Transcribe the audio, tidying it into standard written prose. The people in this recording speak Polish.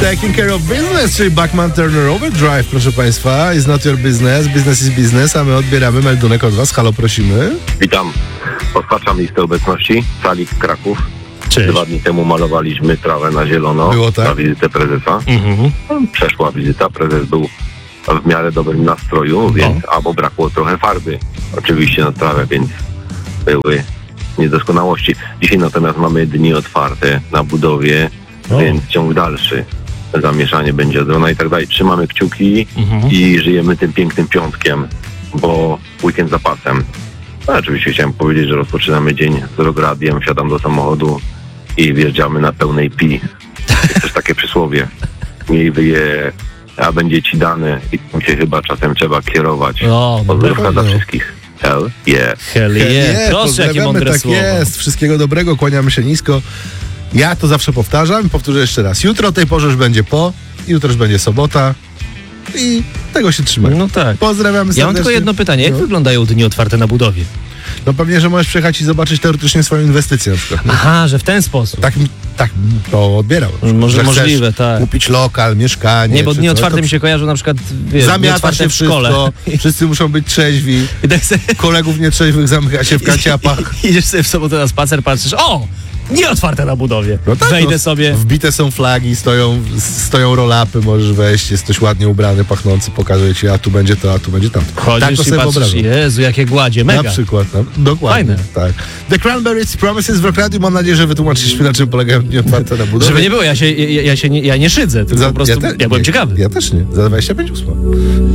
Taking Care of Business, czyli Bachman Turner Overdrive, proszę Państwa. Is not your business, business is business, a my odbieramy meldunek od Was. Halo, prosimy. Witam. Odpatrzam listę obecności. Salik Kraków. Cześć. 2 dni temu malowaliśmy trawę na zielono. Było tak? Na wizytę prezesa. Przeszła wizyta. Prezes był w miarę dobrym nastroju, więc albo brakło trochę farby. Oczywiście na trawę, więc były niedoskonałości. Dzisiaj natomiast mamy dni otwarte na budowie, więc ciąg dalszy. Zamieszanie będzie od rana i tak dalej. Trzymamy kciuki i żyjemy tym pięknym piątkiem, bo weekend za pasem. No, oczywiście chciałem powiedzieć, że rozpoczynamy dzień z rogradiem, wsiadam do samochodu i wjeżdżamy na pełnej pi. Jest też takie przysłowie. Miej wyje, a będzie ci dane i tym się chyba czasem trzeba kierować. Pozdrówka dla wszystkich. Hell yeah. Hell yeah. Proszę, jakie mądre tak słowa. jest. Wszystkiego dobrego, kłaniamy się nisko. Ja to zawsze powtarzam, powtórzę jeszcze raz. Jutro o tej porze już będzie jutro już będzie sobota i tego się trzymaj. No tak. Pozdrawiamy serdecznie. Ja mam tylko jedno pytanie. Jak wyglądają dni otwarte na budowie? No pewnie, że możesz przyjechać i zobaczyć teoretycznie swoją inwestycję na przykład. Aha, że w ten sposób. Tak to odbierał. Może że możliwe, tak. Kupić lokal, mieszkanie. Nie, bo czy dni coś, otwarte to mi się kojarzą na przykład, wiesz, dni zamiata otwarte się w szkole. wszystko, wszyscy muszą być trzeźwi, I tak sobie kolegów nietrzeźwych zamyka się w kanciapach. idziesz sobie w sobotę na spacer, patrzysz, nie otwarte na budowie. No tak, wejdę sobie. Wbite są flagi, stoją roll-upy, możesz wejść, jesteś ładnie ubrany, pachnący, pokażę ci, a tu będzie to, a tu będzie tamto. Chodzisz tak to i sobie patrzysz, wyobrażam. Jezu, jakie gładzie, mega. Na przykład, no, dokładnie. Fajne. Tak. The Cranberries Promises w Rock Radio. Mam nadzieję, że wytłumaczyliśmy, na czym polegają dni otwarte na budowie. Żeby nie było, ja nie szydzę, tylko po prostu ja byłem ciekawy. Ja też nie. Za 25 ósma.